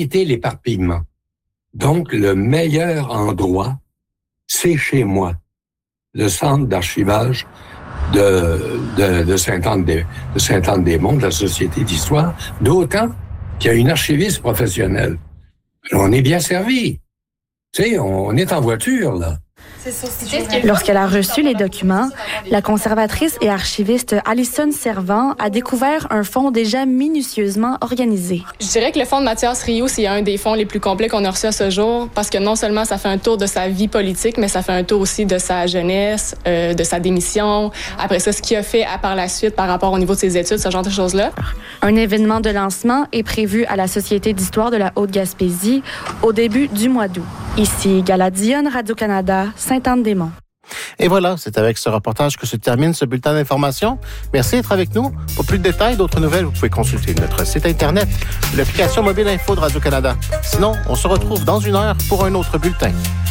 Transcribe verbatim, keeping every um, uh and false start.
éviter l'éparpillement. Donc, le meilleur endroit, c'est chez moi, le centre d'archivage de, de, de Sainte-Anne-des, de Sainte-Anne-des-Monts, de la Société d'histoire, d'autant qu'il y a une archiviste professionnelle. Alors, on est bien servi. Tu sais, on est en voiture, là. Lorsqu'elle a reçu les documents, la conservatrice et archiviste Alison Servant a découvert un fonds déjà minutieusement organisé. Je dirais que le fonds de Mathias Rioux, c'est un des fonds les plus complets qu'on a reçus à ce jour, parce que non seulement ça fait un tour de sa vie politique, mais ça fait un tour aussi de sa jeunesse, euh, de sa démission, après ça, ce qu'il a fait à par la suite par rapport au niveau de ses études, ce genre de choses-là. Un événement de lancement est prévu à la Société d'histoire de la Haute-Gaspésie au début du mois d'août. Ici Gala Dionne, Radio-Canada, Sainte-Anne-des-Monts. Et voilà, c'est avec ce reportage que se termine ce bulletin d'information. Merci d'être avec nous. Pour plus de détails, d'autres nouvelles, vous pouvez consulter notre site Internet, l'application mobile info de Radio-Canada. Sinon, on se retrouve dans une heure pour un autre bulletin.